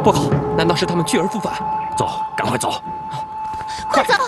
不好，难道是他们去而复返？ 走，赶快走！ 快走！